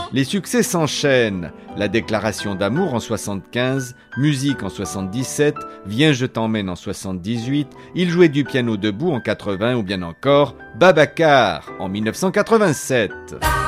Les succès s'enchaînent. La déclaration d'amour en 75, Musique en 77, Viens je t'emmène en 78, Il jouait du piano debout en 80 ou bien encore Babacar en 1987.